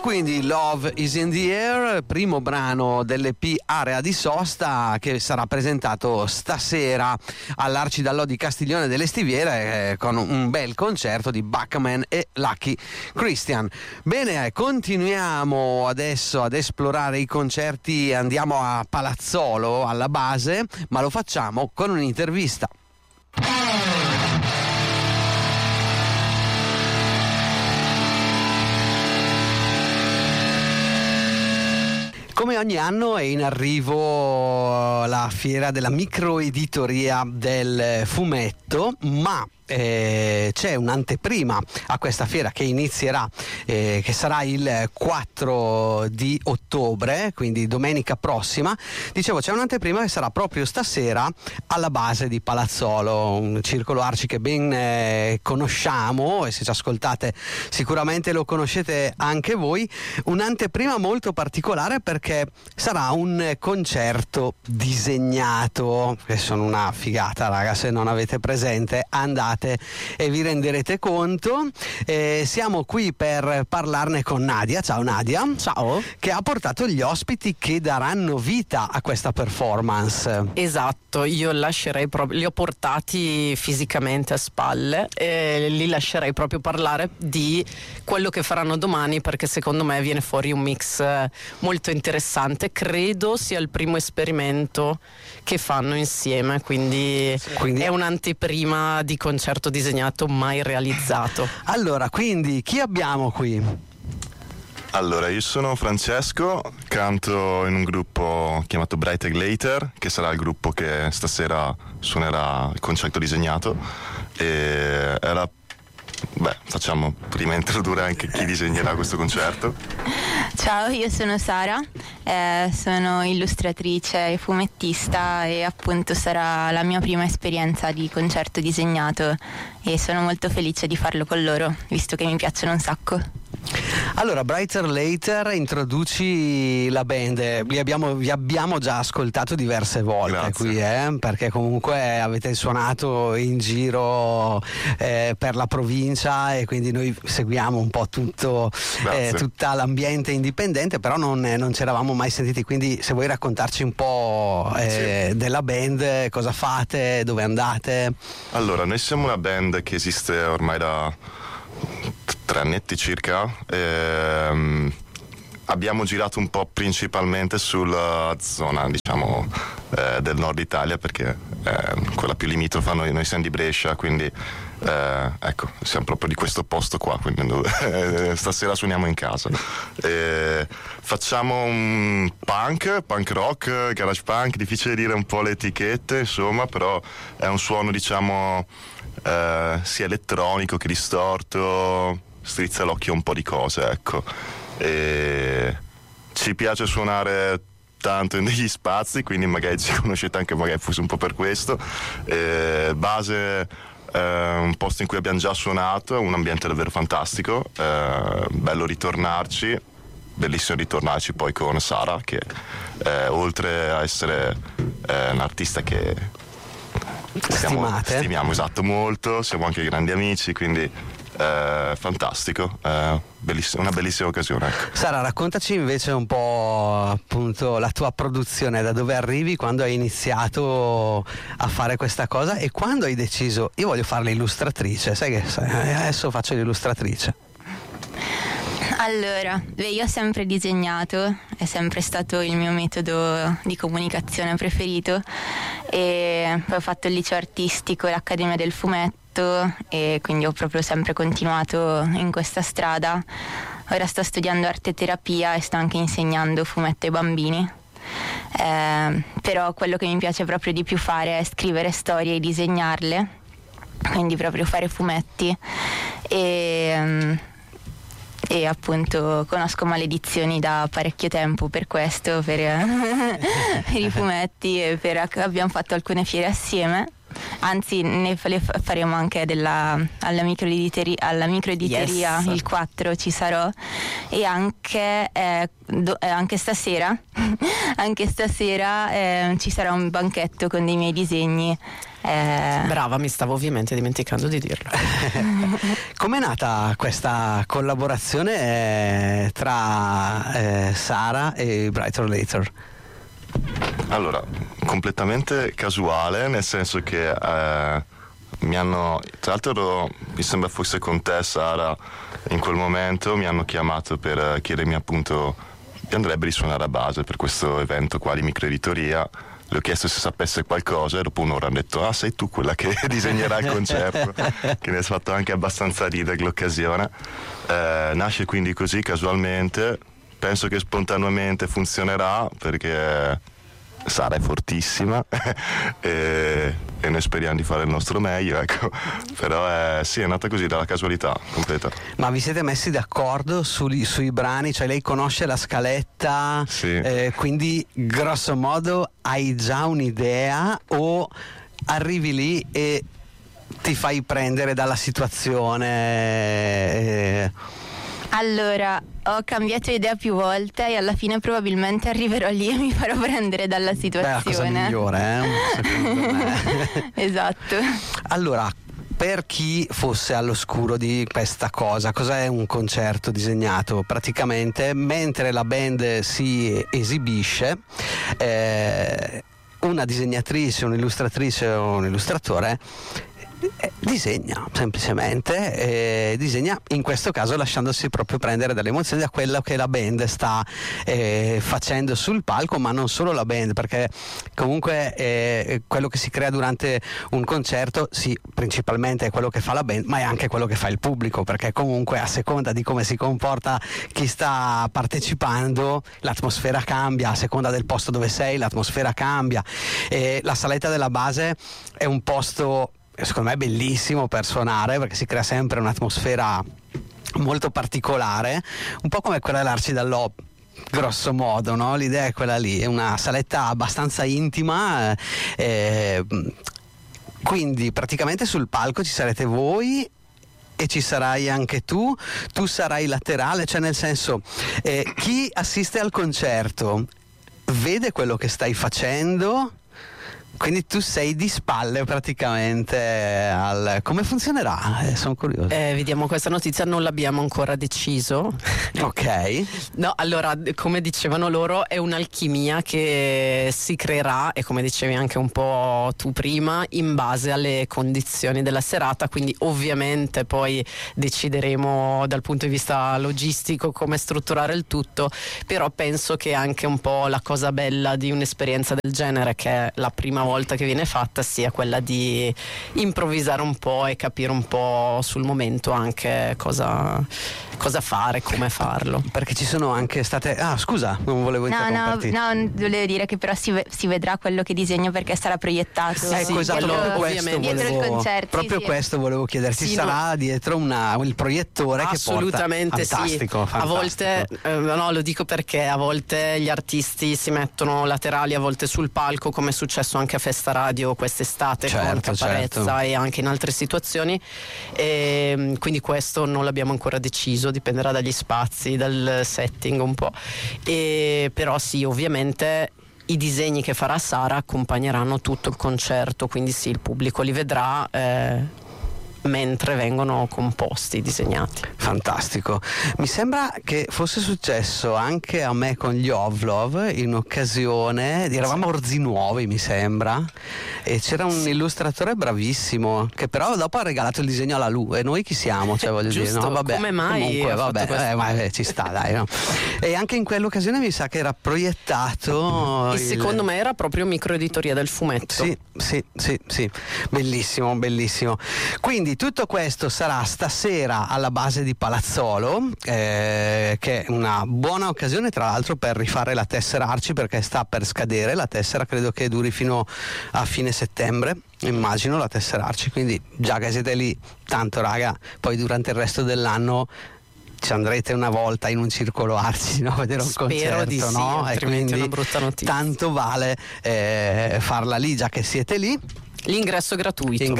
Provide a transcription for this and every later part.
quindi Love is in the Air, primo brano dell'EP Area di Sosta, che sarà presentato stasera all'Arcidallò di Castiglione delle Stiviere con un bel concerto di Bachman e Lucky Christian. Bene, continuiamo adesso ad esplorare i concerti, andiamo a Palazzolo alla base, ma lo facciamo con un'intervista. Come ogni anno è in arrivo la fiera della microeditoria del fumetto, ma c'è un'anteprima a questa fiera che inizierà, che sarà il 4 di ottobre, quindi domenica prossima. Dicevo, c'è un'anteprima che sarà proprio stasera alla base di Palazzolo, un circolo Arci che ben conosciamo, e se ci ascoltate sicuramente lo conoscete anche voi. Un'anteprima molto particolare perché sarà un concerto disegnato, che sono una figata, raga, se non avete presente andate e vi renderete conto. Siamo qui per parlarne con Nadia. Ciao Nadia. Ciao. Che ha portato gli ospiti che daranno vita a questa performance. Esatto, io lascerei proprio, li ho portati fisicamente a spalle e li lascerei proprio parlare di quello che faranno domani, perché secondo me viene fuori un mix molto interessante. Credo sia il primo esperimento che fanno insieme, quindi è un'anteprima di concerto disegnato mai realizzato. Allora, quindi chi abbiamo qui? Allora, io sono Francesco, canto in un gruppo chiamato Bright Egg Later, che sarà il gruppo che stasera suonerà il concerto disegnato. E facciamo prima introdurre anche chi disegnerà questo concerto. Ciao, io sono Sara, sono illustratrice e fumettista, e appunto sarà la mia prima esperienza di concerto disegnato e sono molto felice di farlo con loro, visto che mi piacciono un sacco. Allora, Brighter Later, introduci la band. Vi abbiamo già ascoltato diverse volte. Grazie. Qui, perché comunque avete suonato in giro per la provincia, e quindi noi seguiamo un po' tutta l'ambiente indipendente, però non ci eravamo mai sentiti, quindi se vuoi raccontarci un po' della band, cosa fate, dove andate. Allora, noi siamo una band che esiste ormai da 3 annetti circa. Abbiamo girato un po' principalmente sulla zona, diciamo, del nord Italia, perché quella più limitrofa. Noi siamo di Brescia, quindi ecco, siamo proprio di questo posto qua, quindi stasera suoniamo in casa. Facciamo un punk rock, garage punk, difficile dire un po' le etichette, insomma, però è un suono, diciamo, sia elettronico che distorto, strizza l'occhio a un po' di cose, ecco. E ci piace suonare tanto in degli spazi, quindi magari ci conoscete anche magari forse un po' per questo. Base, un posto in cui abbiamo già suonato, un ambiente davvero fantastico, bello ritornarci, bellissimo ritornarci poi con Sara, che oltre a essere un'artista che stimiamo, esatto, molto, siamo anche grandi amici, quindi fantastico, una bellissima occasione, ecco. Sara, raccontaci invece un po' appunto la tua produzione, da dove arrivi, quando hai iniziato a fare questa cosa e quando hai deciso io voglio fare l'illustratrice, sai che adesso faccio l'illustratrice. Allora, io ho sempre disegnato, è sempre stato il mio metodo di comunicazione preferito, e poi ho fatto il liceo artistico e l'Accademia del Fumetto, e quindi ho proprio sempre continuato in questa strada. Ora sto studiando arte terapia e sto anche insegnando fumetto ai bambini, però quello che mi piace proprio di più fare è scrivere storie e disegnarle, quindi proprio fare fumetti, e appunto conosco Maledizioni da parecchio tempo per questo, per i fumetti, e abbiamo fatto alcune fiere assieme. Anzi, ne faremo anche alla microediteria, yes. Il 4 ci sarò, e anche stasera ci sarà un banchetto con dei miei disegni Brava, mi stavo ovviamente dimenticando di dirlo. Com'è nata questa collaborazione tra Sara e Brighter Later? Allora, completamente casuale, nel senso che mi hanno, tra l'altro mi sembra fosse con te, Sara, in quel momento mi hanno chiamato per chiedermi appunto chi andrebbe a risuonare a base per questo evento qua di microeditoria. Le ho chiesto se sapesse qualcosa e dopo un'ora hanno detto: ah, sei tu quella che disegnerà il concerto, che mi ha fatto anche abbastanza ridere l'occasione. Nasce quindi così, casualmente. Penso che spontaneamente funzionerà perché Sara è fortissima e noi speriamo di fare il nostro meglio, ecco. Però sì, è nata così, dalla casualità completa. Ma vi siete messi d'accordo sui brani? Cioè lei conosce la scaletta, sì. Quindi grosso modo hai già un'idea o arrivi lì e ti fai prendere dalla situazione? Allora, ho cambiato idea più volte e alla fine probabilmente arriverò lì e mi farò prendere dalla situazione. Beh, la cosa migliore, secondo me. Esatto. Allora, per chi fosse all'oscuro di questa cosa, cos'è un concerto disegnato? Praticamente, mentre la band si esibisce, una disegnatrice, un'illustratrice o un illustratore disegna semplicemente, disegna in questo caso lasciandosi proprio prendere dalle emozioni, da quello che la band sta facendo sul palco, ma non solo la band, perché comunque quello che si crea durante un concerto sì, principalmente è quello che fa la band, ma è anche quello che fa il pubblico, perché comunque a seconda di come si comporta chi sta partecipando l'atmosfera cambia, a seconda del posto dove sei l'atmosfera cambia. La saletta della base è un posto secondo me bellissimo per suonare, perché si crea sempre un'atmosfera molto particolare, un po' come quella dell'Arci Dallò, grosso modo, no? L'idea è quella lì, è una saletta abbastanza intima, quindi praticamente sul palco ci sarete voi e ci sarai anche tu sarai laterale, cioè nel senso chi assiste al concerto vede quello che stai facendo. Quindi tu sei di spalle praticamente come funzionerà? Sono curioso. Vediamo, questa notizia non l'abbiamo ancora deciso. Ok. No, allora, come dicevano loro, è un'alchimia che si creerà, e come dicevi anche un po' tu prima, in base alle condizioni della serata, quindi ovviamente poi decideremo dal punto di vista logistico come strutturare il tutto, però penso che anche un po' la cosa bella di un'esperienza del genere, che è la prima volta che viene fatta, sia quella di improvvisare un po' e capire un po' sul momento anche cosa fare, come farlo. Perché ci sono anche state... Ah, scusa, non volevo interromperti. No, volevo dire che però si vedrà quello che disegno perché sarà proiettato. Ecco, esatto, dietro il concerto. Proprio questo volevo chiederti, sì, sarà dietro il proiettore che porta... Assolutamente sì. Fantastico. A volte, no, lo dico perché a volte gli artisti si mettono laterali, a volte sul palco, come è successo anche a Festa Radio quest'estate, con Caparezza e anche in altre situazioni, e quindi questo non l'abbiamo ancora deciso, dipenderà dagli spazi, dal setting un po', però sì, ovviamente i disegni che farà Sara accompagneranno tutto il concerto, quindi sì, il pubblico li vedrà mentre vengono composti, disegnati. Fantastico. Mi sembra che fosse successo anche a me con gli Ovlov in occasione eravamo a Orzinuovi, mi sembra, e c'era un illustratore bravissimo che però dopo ha regalato il disegno alla Lu, e noi chi siamo? Cioè, voglio Giusto, dire, no, vabbè, come mai comunque, ci sta, dai, no? E anche in quell'occasione mi sa che era proiettato secondo me era proprio microeditoria del fumetto. Sì, bellissimo. Quindi tutto questo sarà stasera alla base di Palazzolo, che è una buona occasione tra l'altro per rifare la tessera Arci, perché sta per scadere la tessera, credo che duri fino a fine settembre, immagino, la tessera Arci, quindi già che siete lì, tanto raga, poi durante il resto dell'anno ci andrete una volta in un circolo Arci, no? Vedere un concerto, di sì, no? Altrimenti e quindi è una brutta notizia. Tanto vale farla lì, già che siete lì. L'ingresso gratuito.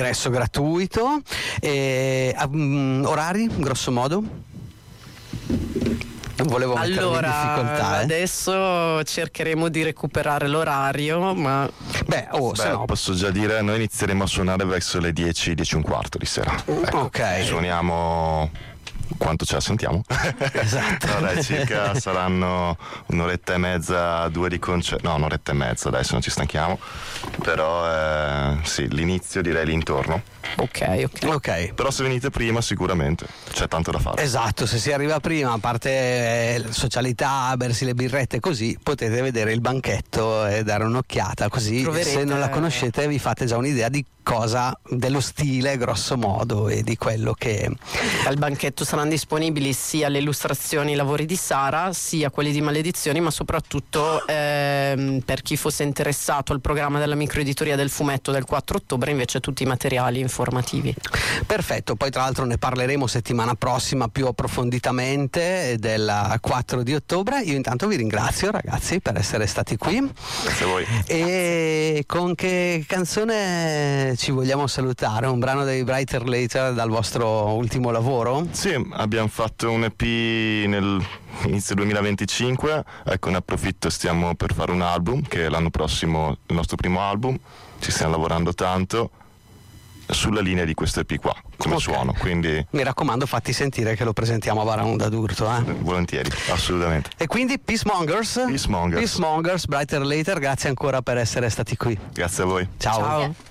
Orari, grosso modo? Non volevo mettermi in difficoltà. Adesso cercheremo di recuperare l'orario, ma se no posso già dire, noi inizieremo a suonare verso le 10, 10 e un quarto di sera. Ecco, ok. Suoniamo quanto ce la sentiamo? Esatto. No, dai, circa saranno un'oretta e mezza, 2 di concerto. No, un'oretta e mezza, adesso non ci stanchiamo. Però sì, l'inizio direi l'intorno. Ok. Però se venite prima sicuramente c'è tanto da fare. Esatto, se si arriva prima, a parte socialità, bersi le birrette così, potete vedere il banchetto e dare un'occhiata, così se non la conoscete vi fate già un'idea di cosa, dello stile grosso modo e di quello che... Al banchetto saranno disponibili sia le illustrazioni, i lavori di Sara, sia quelli di Maledizioni, ma soprattutto per chi fosse interessato al programma della microeditoria del fumetto del 4 ottobre invece tutti i materiali informativi. Perfetto, poi tra l'altro ne parleremo settimana prossima più approfonditamente del 4 di ottobre. Io intanto vi ringrazio ragazzi per essere stati qui. Grazie a voi. E con che canzone ci vogliamo salutare? Un brano dei Brighter Later dal vostro ultimo lavoro? Sì, abbiamo fatto un EP nell'inizio 2025, ecco, ne approfitto, stiamo per fare un album che è l'anno prossimo il nostro primo album, ci stiamo lavorando tanto sulla linea di questo EP qua come suono, quindi mi raccomando fatti sentire che lo presentiamo a Baraonda d'Urto. Volentieri, assolutamente. E quindi Peacemongers, Brighter Later, grazie ancora per essere stati qui. Grazie a voi. Ciao.